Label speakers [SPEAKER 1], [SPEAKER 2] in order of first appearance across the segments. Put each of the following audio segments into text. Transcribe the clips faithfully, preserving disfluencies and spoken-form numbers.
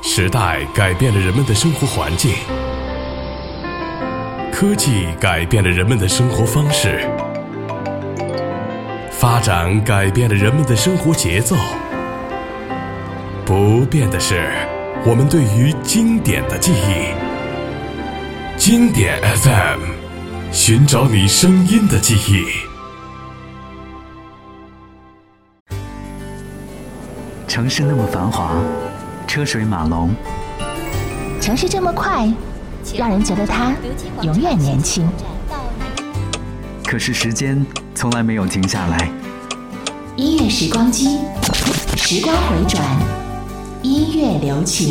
[SPEAKER 1] 时代改变了人们的生活环境，科技改变了人们的生活方式，发展改变了人们的生活节奏。不变的是我们对于经典的记忆。经典 F M， 寻找你声音的记忆。
[SPEAKER 2] 城市那么繁华，车水马龙，
[SPEAKER 3] 城市这么快，让人觉得它永远年轻。
[SPEAKER 2] 可是时间从来没有停下来。
[SPEAKER 3] 音乐时光机，时光回转，音乐留情。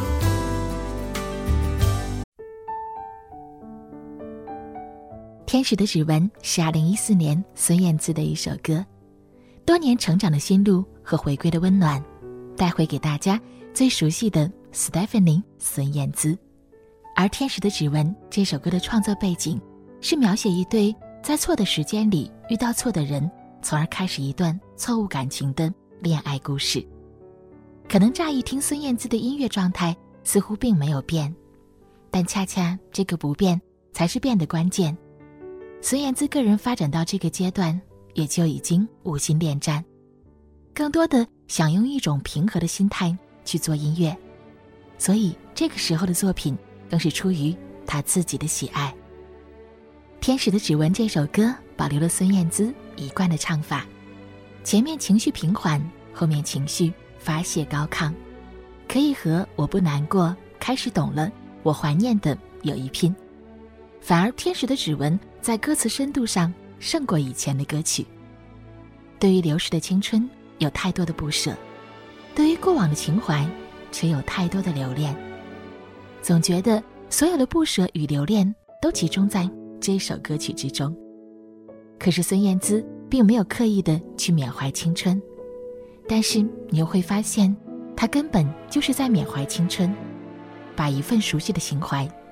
[SPEAKER 3] 天使的指纹是二零一四年孙燕姿的一首歌，多年成长的心路和回归的温暖，带回给大家最熟悉的 Stephanie 孙燕姿。而天使的指纹这首歌的创作背景是描写一对在错的时间里遇到错的人，从而开始一段错误感情的恋爱故事。可能乍一听孙燕姿的音乐状态似乎并没有变，但恰恰这个不变才是变的关键。孙燕姿个人发展到这个阶段，也就已经无心恋战，更多的想用一种平和的心态去做音乐，所以这个时候的作品更是出于他自己的喜爱。天使的指纹这首歌保留了孙燕姿一贯的唱法，前面情绪平缓，后面情绪发泄高亢，可以和我不难过开始懂了我怀念的有一拼。反而天使的指纹在歌词深度上胜过以前的歌曲。对于流逝的青春有太多的不舍，对于过往的情怀却有太多的留恋，总觉得所有的不舍与留恋都集中在这首歌曲之中。可是孙燕姿并没有刻意的去缅怀青春，但是你又会发现她根本就是在缅怀青春，把一份熟悉的情怀